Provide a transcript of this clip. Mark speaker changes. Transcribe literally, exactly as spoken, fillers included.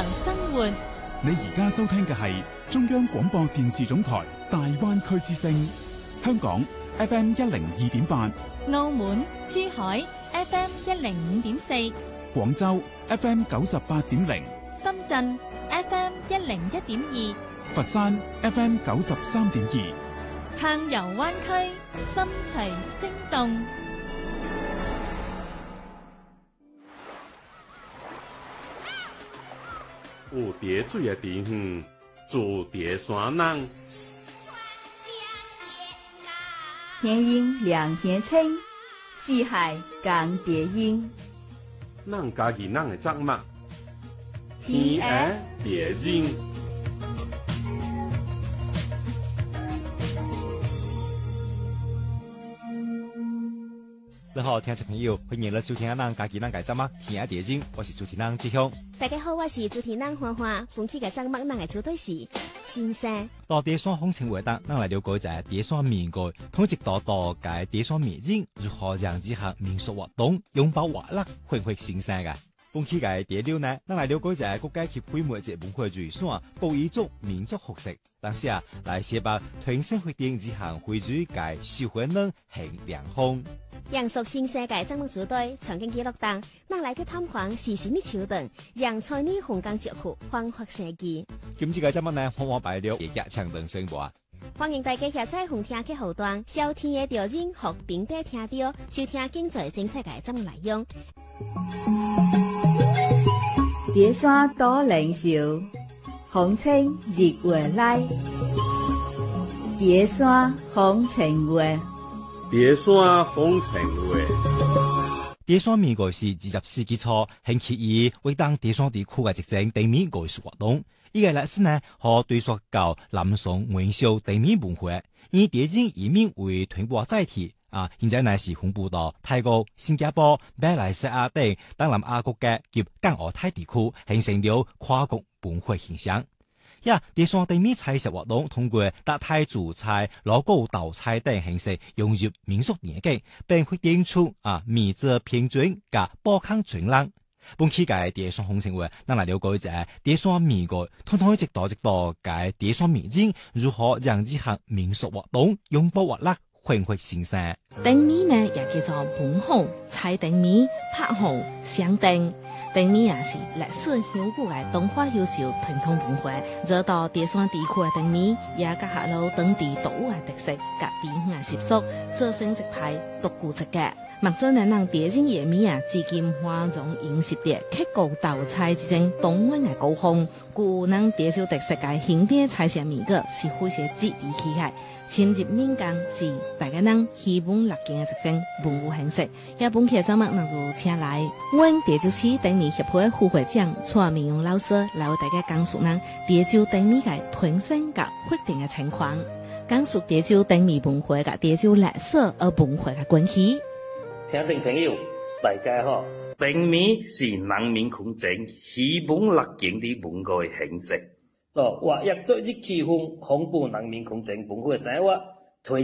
Speaker 1: 常生活。
Speaker 2: 你而家收聽嘅係中央廣播電視總台大灣區之聲，香港 F M 一零二點八，
Speaker 1: 澳門、珠海 F M 一零五點四，
Speaker 2: 廣州 F M 九十八點零，
Speaker 1: 深圳 F M 一零一點二，
Speaker 2: 佛山 F M 九十三點二，
Speaker 1: 暢遊灣區，心隨聲動。
Speaker 3: 有蝶水的地方，住蝶山人。
Speaker 4: 天陰兩天青，四海共蝶音。
Speaker 3: 咱家己咱的作物，天涯蝶音。
Speaker 5: 你好，聽眾朋友，歡迎嚟收聽啊！咱家己咱嘅節目《天涯蝶音》，我是主持人志雄。
Speaker 6: 大家好，我是主持人花花。本期嘅節目，咱嘅主題是新生。
Speaker 5: 到蝶山風情活動，咱嚟了解一下蝶山民歌，統一到到嘅蝶山民眾如何讓這項民俗活動擁抱活力，煥發新生嘅。本期嘅第六呢，咱嚟了解一下國家級規模嘅文化遺產布依族民族服飾，當時啊來寫白團結活動這項會主嘅受歡迎慶良風。
Speaker 6: 陽朔新世界節目組隊長經記錄檔，咱來去探訪是什麼橋段，讓菜呢紅光節庫煥發生機。
Speaker 5: 今次嘅節目呢，往往擺了夜間長燈宣佈。
Speaker 6: 歡迎大家下載紅聽嘅後段，小天嘅調音學並帶聽到，收聽精彩精彩嘅節目內容。
Speaker 4: 蝶山多靈秀，風情日月來。蝶山風情月。
Speaker 3: 蝶山風情月，
Speaker 5: 蝶山民歌是二十世紀初興起以為當蝶山地區嘅一種地面藝術活動。依個歷史呢，和對溯到南宋元宵地面文化，以蝶音移民為傳播載體。啊，現在呢是分布到泰國、新加坡、馬來西亞等東南亞國家及港澳台地區，形成了跨國文化現象。呀，蝶山地面菜食活動通過搭台主菜、鑼鼓鬥菜等形式融入民俗年景，並會演出啊民族編轉加煲糠轉讓。本期嘅蝶山風情會，咱來了解一下蝶山民歌，通通一道一道嘅蝶山民眾如何讓這項民俗活動擁抱活力，煥發新生。
Speaker 7: 燈謎呢也叫做本號、彩燈謎、拍號、香燈。燈謎也是歷史悠久嘅東華優秀傳統文化，惹到蝶山地區嘅燈謎也結合了當地獨有嘅特色、甲地方嘅習俗，造成一派獨具一格。目前呢，讓蝶音夜謎啊，至今花容飲食碟、客家鬥菜之種東灣嘅高峰，故讓蝶州特色嘅經典菜色味覺是非常接地氣嘅。深入民間是大家人希望樂見嘅一種文物形式。也本期嘅節目，咱就請來阮蝶州市燈謎協會副會長蔡明勇老師來為大家講述咱蝶州燈謎嘅傳承甲發展嘅情況，講述蝶州燈謎文化甲蝶州歷史和文化嘅關係。
Speaker 8: 聽眾朋友，大家好，燈謎是人民群眾希望樂見的文化形式。哦，我亦做一期風，豐富人民群眾文化嘅生活，